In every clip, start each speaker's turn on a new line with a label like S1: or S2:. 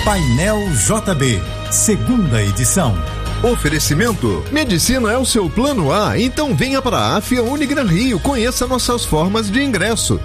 S1: Painel JB, segunda edição.
S2: Oferecimento: medicina é o seu plano A, então venha para a Afia Unigran Rio, conheça nossas formas de ingresso.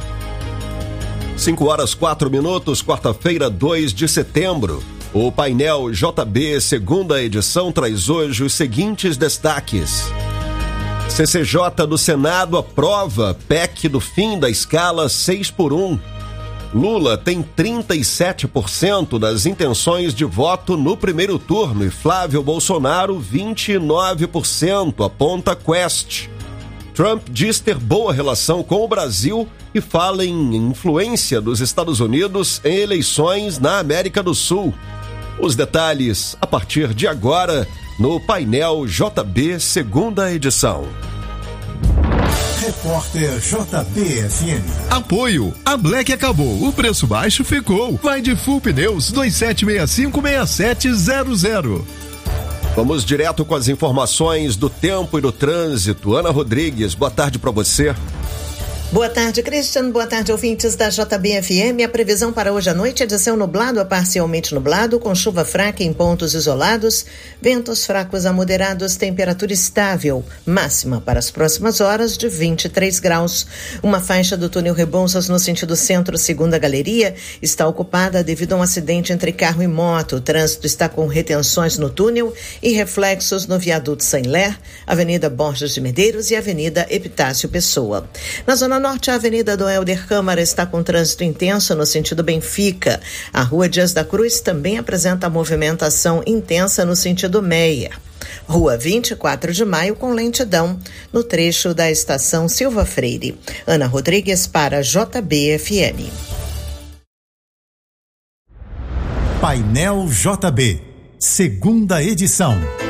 S3: 5h04, quarta-feira, 2 de setembro. O Painel JB, segunda edição, traz hoje os seguintes destaques. CCJ do Senado aprova PEC do fim da escala 6x1. Lula tem 37% das intenções de voto no primeiro turno e Flávio Bolsonaro 29%, aponta Quest. Trump diz ter boa relação com o Brasil e fala em influência dos Estados Unidos em eleições na América do Sul. Os detalhes a partir de agora no Painel JB, segunda edição.
S1: Repórter JB-FM.
S2: Apoio: a Black acabou, o preço baixo ficou. Vai de Full Pneus 2765-6700.
S3: Vamos direto com as informações do tempo e do trânsito. Ana Rodrigues, boa tarde para você.
S4: Boa tarde, Christian. Boa tarde, ouvintes da JB-FM. A previsão para hoje à noite é de céu nublado a parcialmente nublado, com chuva fraca em pontos isolados, ventos fracos a moderados, temperatura estável, máxima para as próximas horas de 23 graus. Uma faixa do túnel Rebouças no sentido centro, segunda galeria, está ocupada devido a um acidente entre carro e moto. O trânsito está com retenções no túnel e reflexos no viaduto Saint-Hilaire, Avenida Borges de Medeiros e Avenida Epitácio Pessoa. Na zona norte, a Avenida do Helder Câmara está com trânsito intenso no sentido Benfica. A Rua Dias da Cruz também apresenta movimentação intensa no sentido Meia. Rua 24 de Maio com lentidão no trecho da estação Silva Freire. Ana Rodrigues para JB-FM.
S1: Painel JB, segunda edição.